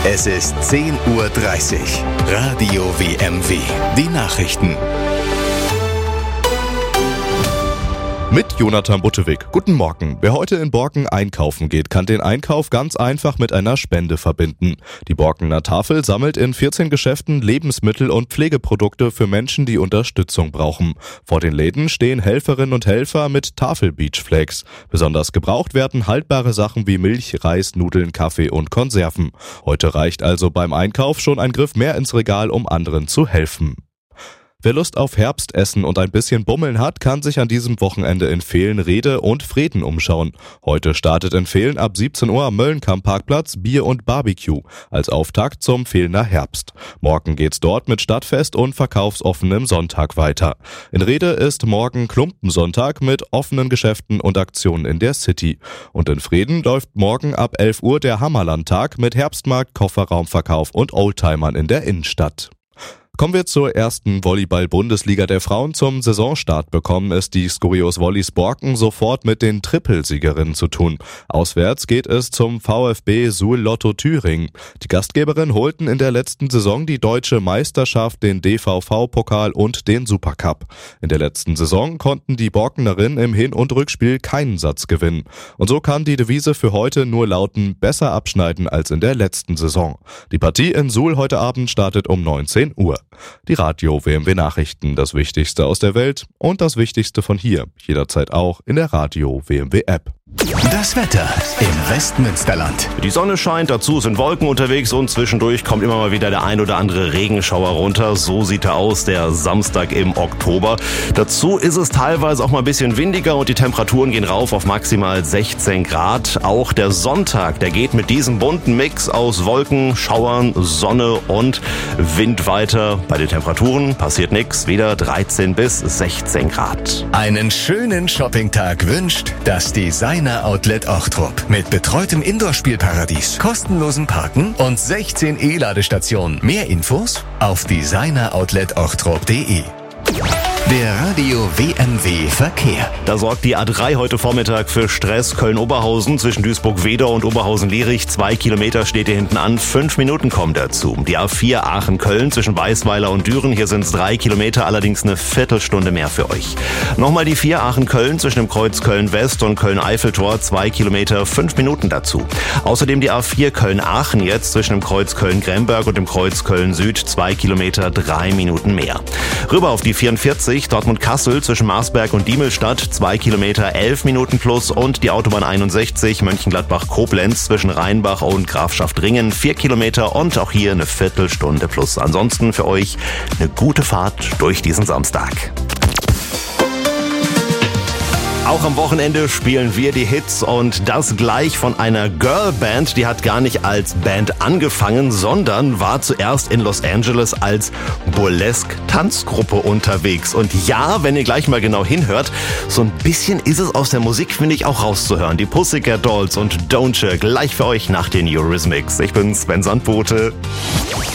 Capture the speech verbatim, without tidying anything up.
Es ist zehn Uhr dreißig. Radio W M W. Die Nachrichten. Mit Jonathan Buttewig. Guten Morgen. Wer heute in Borken einkaufen geht, kann den Einkauf ganz einfach mit einer Spende verbinden. Die Borkener Tafel sammelt in vierzehn Geschäften Lebensmittel und Pflegeprodukte für Menschen, die Unterstützung brauchen. Vor den Läden stehen Helferinnen und Helfer mit Tafel-Beachflags. Besonders gebraucht werden haltbare Sachen wie Milch, Reis, Nudeln, Kaffee und Konserven. Heute reicht also beim Einkauf schon ein Griff mehr ins Regal, um anderen zu helfen. Wer Lust auf Herbstessen und ein bisschen Bummeln hat, kann sich an diesem Wochenende in Vehlen, Rhede und Vreden umschauen. Heute startet in Vehlen ab siebzehn Uhr am Möllenkamp-Parkplatz Bier und Barbecue als Auftakt zum Vehlener Herbst. Morgen geht's dort mit Stadtfest und verkaufsoffenem Sonntag weiter. In Rhede ist morgen Klumpensonntag mit offenen Geschäften und Aktionen in der City. Und in Vreden läuft morgen ab elf Uhr der Hammerlandtag mit Herbstmarkt, Kofferraumverkauf und Oldtimern in der Innenstadt. Kommen wir zur ersten Volleyball-Bundesliga der Frauen. Zum Saisonstart bekommen es die Skyrios Volleys Borken sofort mit den Trippelsiegerinnen zu tun. Auswärts geht es zum VfB Suhl Lotto Thüringen. Die Gastgeberinnen holten in der letzten Saison die deutsche Meisterschaft, den D V V-Pokal und den Supercup. In der letzten Saison konnten die Borkenerinnen im Hin- und Rückspiel keinen Satz gewinnen. Und so kann die Devise für heute nur lauten: besser abschneiden als in der letzten Saison. Die Partie in Suhl heute Abend startet um neunzehn Uhr. Die Radio W M W Nachrichten, das Wichtigste aus der Welt und das Wichtigste von hier, jederzeit auch in der Radio W M W App. Das Wetter im Westmünsterland. Die Sonne scheint, dazu sind Wolken unterwegs und zwischendurch kommt immer mal wieder der ein oder andere Regenschauer runter. So sieht er aus, der Samstag im Oktober. Dazu ist es teilweise auch mal ein bisschen windiger und die Temperaturen gehen rauf auf maximal sechzehn Grad. Auch der Sonntag, der geht mit diesem bunten Mix aus Wolken, Schauern, Sonne und Wind weiter. Bei den Temperaturen passiert nichts, wieder dreizehn bis sechzehn Grad. Einen schönen Shoppingtag wünscht das Designer Outlet Ochtrup mit betreutem Indoor-Spielparadies, kostenlosen Parken und sechzehn E-Ladestationen. Mehr Infos auf designer outlet ochtrup punkt de. Der Radio W M W Verkehr. Da sorgt die A drei heute Vormittag für Stress. Köln-Oberhausen zwischen Duisburg-Wedau und Oberhausen-Lierich. Zwei Kilometer steht hier hinten an. Fünf Minuten kommen dazu. Die A vier Aachen-Köln zwischen Weißweiler und Düren. Hier sind es drei Kilometer, allerdings eine Viertelstunde mehr für euch. Nochmal die vier Aachen-Köln zwischen dem Kreuz Köln-West und Köln-Eiffeltor. Zwei Kilometer, fünf Minuten dazu. Außerdem die A vier Köln-Aachen jetzt zwischen dem Kreuz Köln-Gremberg und dem Kreuz Köln-Süd. Zwei Kilometer, drei Minuten mehr. Rüber auf die vierundvierzig Dortmund-Kassel zwischen Marsberg und Diemelstadt, zwei Kilometer, elf Minuten plus und die Autobahn einundsechzig Mönchengladbach-Koblenz zwischen Rheinbach und Grafschaft-Ringen, vier Kilometer und auch hier eine Viertelstunde plus. Ansonsten für euch eine gute Fahrt durch diesen Samstag. Auch am Wochenende spielen wir die Hits und das gleich von einer Girlband. Die hat gar nicht als Band angefangen, sondern war zuerst in Los Angeles als Burlesque-Tanzgruppe unterwegs. Und ja, wenn ihr gleich mal genau hinhört, so ein bisschen ist es aus der Musik, finde ich, auch rauszuhören. Die Pussycat Dolls und Don't You gleich für euch nach den Eurythmics. Ich bin Sven Sandbote.